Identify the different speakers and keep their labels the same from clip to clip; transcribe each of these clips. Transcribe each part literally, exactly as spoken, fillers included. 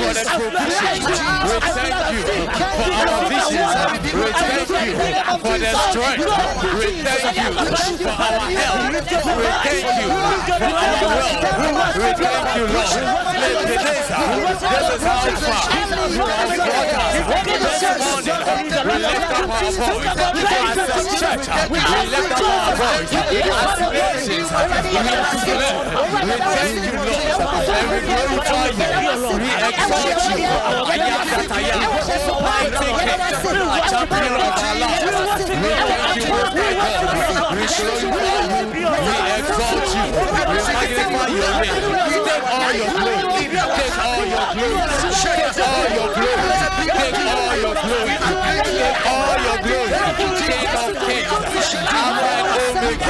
Speaker 1: for the provision. We thank you for our visions. We thank you for the strength. We thank you for our health. We thank you for our wealth. We thank you, Lord. This is how far you have brought us. This morning, we lift up our voice as a church. We lift up our voice as nations. We declare, we thank you, Lord, and we glorify you. We exalt you. Ayakataya, mighty King, champion of our lives. We thank you, Lord my God. We glorify you. We exalt you. We magnify your name. Take all your glory. Take all your glory. Take all your glory. Take all your glory. Take all your glory. King of kings. Alpha and Omega.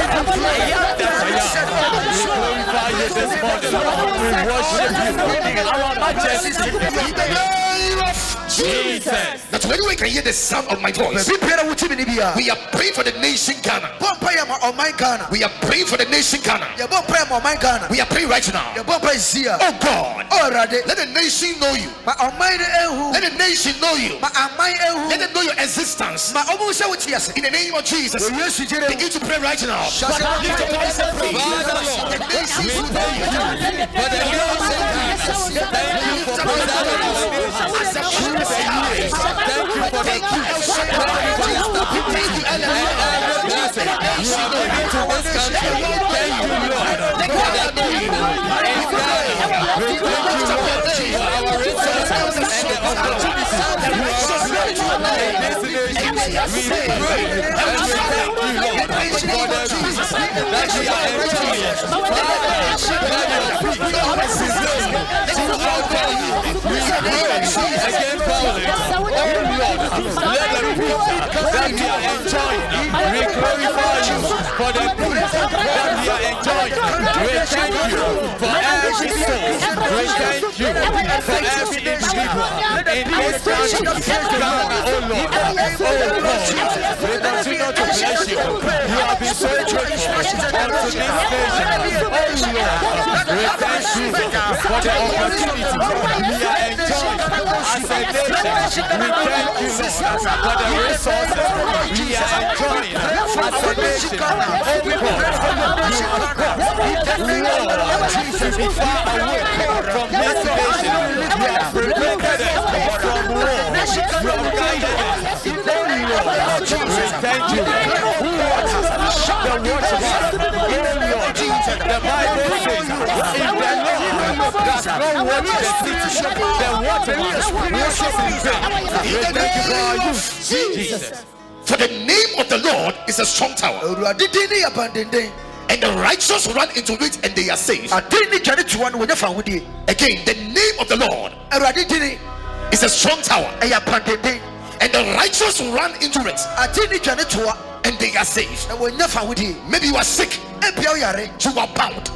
Speaker 1: We glorify you this morning. We worship you. Our majesty. Jesus. That's when we can hear the sound of my voice. We are praying for the nation Ghana. We are praying for the nation Ghana. We are praying right now. Oh God, let the nation know you. Let the nation know you. Let them know your existence. In the name of Jesus, begin to pray right now. Lift your voice and pray. The nation know you. For the nation Ghana. Thank you for preserving. Thank you for the peace. Thank you for stability and everything. You are going to this country. Thank you, Lord, for the peace in Ghana. We thank you, Lord, for our resources and the opportunities. You are great in this nation. We pray and we thank you, Lord, for the peace that we are enjoying. Father, let your peace prevail throughout the year. We pray against violence. Oh Lord, let the peace that we are enjoying, we glorify you for the peace that we are enjoying. We thank you for every soul. We thank you for every individual in this country. Ghana, oh Lord, oh Lord, we continue to bless you. You have been so grateful unto this nation. Oh Lord, we thank you for the opportunity we are enjoying as a nation. We thank you, Lord, for the resources we are enjoying as a nation. Oh God, Lord, to be far away from this nation. You have prevented us from war. You have guided us. Oh Lord, we thank you. Who watches the watchman? Oh Lord, the Bible says, if the Lord does not watch the city, the watchman watches in vain. We thank you for our youth, Jesus. For the name of the Lord is a strong tower, and the righteous run into it and they are safe. Again, the name of the Lord is a strong tower, and the righteous run into it and they are safe. Maybe you are sick, you are bound.